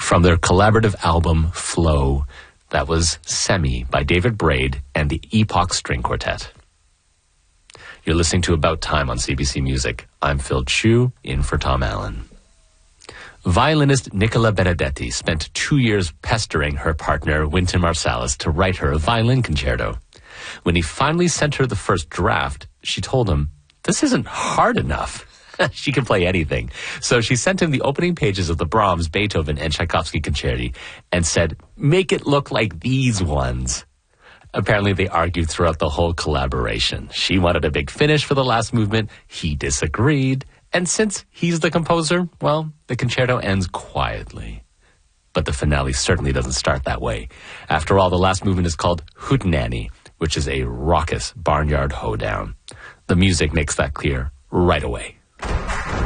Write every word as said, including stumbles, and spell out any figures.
from their collaborative album Flow. That was Semi by David Braid and the Epoch String Quartet. You're listening to About Time on C B C Music. I'm Phil Chu, in for Tom Allen. Violinist Nicola Benedetti spent two years pestering her partner, Wynton Marsalis, to write her a violin concerto. When he finally sent her the first draft, she told him, "This isn't hard enough." She can play anything. So she sent him the opening pages of the Brahms, Beethoven, and Tchaikovsky concerti and said, "Make it look like these ones." Apparently they argued throughout the whole collaboration. She wanted a big finish for the last movement. He disagreed. And since he's the composer, well, the concerto ends quietly. But the finale certainly doesn't start that way. After all, the last movement is called Hootenanny, which is a raucous barnyard hoedown. The music makes that clear right away.